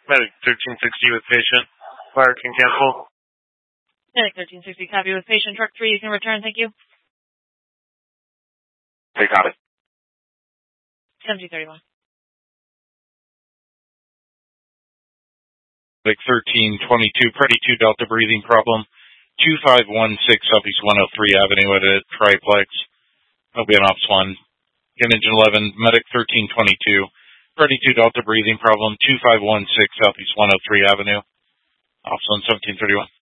Medic 1360 with patient. Fire can cancel. Medic 1360, copy with patient. Truck 3, you can return, thank you. They got it. 1731. Medic 1322, Preddy 2 Delta breathing problem. 2516 Southeast 103 Avenue at a triplex. I'll be on Ops 1. Engine 11, Medic 1322, Preddy 2 Delta breathing problem. 2516 Southeast 103 Avenue. Ops 1 1731.